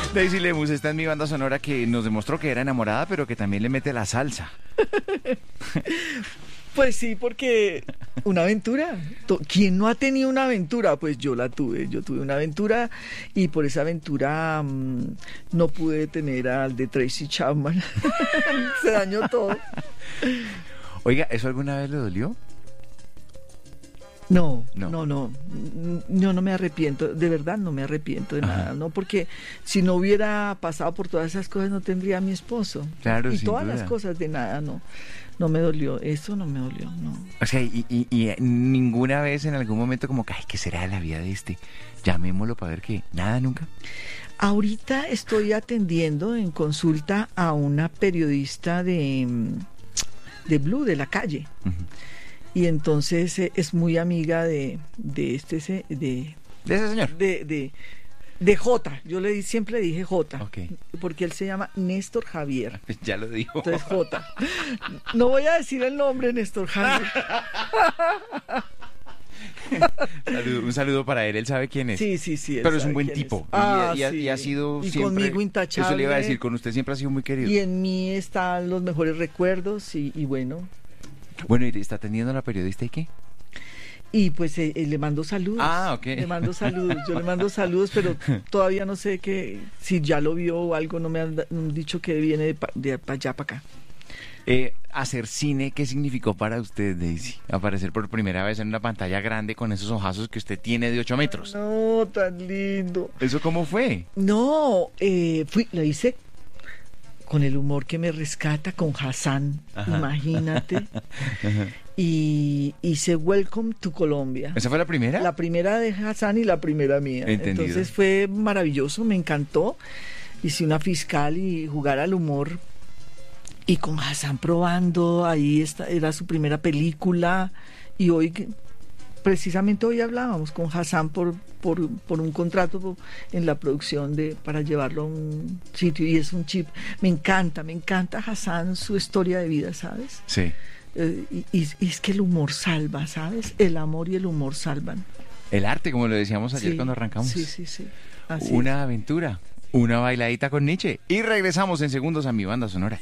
Daisy Lemus está en mi banda sonora, que nos demostró que era enamorada, pero que también le mete la salsa. Pues sí, porque una aventura. ¿Quién no ha tenido una aventura? Pues yo la tuve. Yo tuve una aventura y por esa aventura no pude tener al de Tracy Chapman. Se dañó todo. Oiga, ¿eso alguna vez le dolió? No. Yo no me arrepiento, de verdad no me arrepiento de nada, ¿no? Porque si no hubiera pasado por todas esas cosas no tendría a mi esposo. Claro, y sin todas duda. las cosas de nada, no me dolió, eso no me dolió, no. O sea, y ninguna vez en algún momento como que, ay, ¿qué será de la vida de este? Llamémoslo para ver qué. ¿Nada nunca? Ahorita estoy atendiendo en consulta a una periodista de Blue, de la calle. Uh-huh. Y entonces es muy amiga de ese señor. De J. Yo siempre le dije J. Okay. Porque él se llama Néstor Javier. Ya lo dijo. Entonces J. No voy a decir el nombre, Néstor Javier. Un saludo para él sabe quién es. Sí. Pero es un buen tipo. Y ha sido y siempre. Conmigo intachable. Eso le iba a decir, con usted siempre ha sido muy querido. Y en mí están los mejores recuerdos y bueno. Bueno, ¿y está atendiendo a la periodista y qué? Y pues le mando saludos. Ah, ok. Le mando saludos. Yo le mando saludos, pero todavía no sé si ya lo vio o algo. No me han dicho que viene de allá para acá. Hacer cine, ¿qué significó para usted, Daisy? Aparecer por primera vez en una pantalla grande con esos ojazos que usted tiene de 8 metros. No, tan lindo. ¿Eso cómo fue? No, lo hice con el humor que me rescata, con Hassan, ajá. Imagínate. Y hice Welcome to Colombia. ¿Esa fue la primera? La primera de Hassan y la primera mía. Entendido. Entonces fue maravilloso, me encantó. Hice una fiscal y jugar al humor. Y con Hassan probando, ahí era su primera película. Y precisamente hoy hablábamos con Hassan por un contrato en la producción para llevarlo a un sitio, y es un chip. Me encanta Hassan, su historia de vida, ¿sabes? Sí. Y es que el humor salva, ¿sabes? El amor y el humor salvan. El arte, como lo decíamos ayer cuando arrancamos. Sí. Una aventura, una bailadita con Nietzsche. Y regresamos en segundos a mi banda sonora.